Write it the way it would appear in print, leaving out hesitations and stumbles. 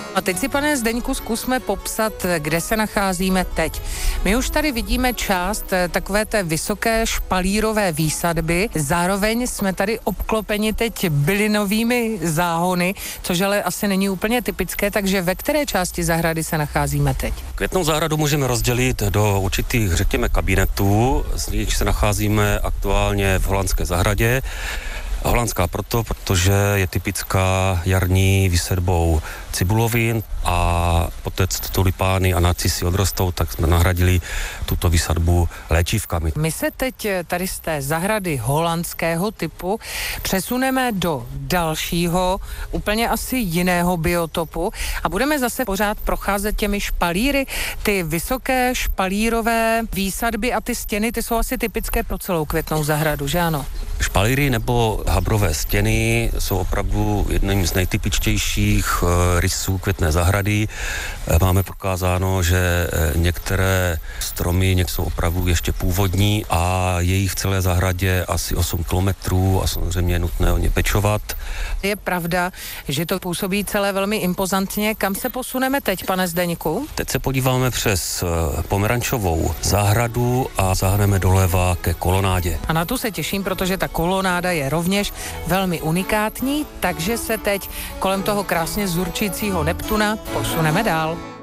A teď si, pane Zdeňku, zkusme popsat, kde se nacházíme teď. My už tady vidíme část takové té vysoké špalírové výsadby, zároveň jsme tady obklopeni teď bylinovými záhony, což ale asi není úplně typické, takže ve které části zahrady se nacházíme teď? Květnou zahradu můžeme rozdělit do určitých, řekněme, kabinetů, z nich se nacházíme aktuálně v holandské zahradě. Holandská proto, protože je typická jarní výsadbou cibulovin a poté, co tulipány a narcisy odrostou, tak jsme nahradili tuto výsadbu léčivkami. My se teď tady z té zahrady holandského typu přesuneme do dalšího, úplně asi jiného biotopu a budeme zase pořád procházet těmi špalíry. Ty vysoké špalírové výsadby a ty stěny, ty jsou asi typické pro celou Květnou zahradu, že ano? Špalíry nebo habrové stěny jsou opravdu jedním z nejtypičtějších rysů Květné zahrady. Máme prokázáno, že některé stromy jsou opravdu ještě původní a je jich v celé zahradě asi 8 kilometrů a samozřejmě je nutné o ně pečovat. Je pravda, že to působí celé velmi impozantně. Kam se posuneme teď, pane Zdeňku? Teď se podíváme přes pomerančovou zahradu a zahneme doleva ke kolonádě. A na tu se těším, protože ta kolonáda je rovněž velmi unikátní, takže se teď kolem toho krásně zurčícího Neptuna posuneme dál.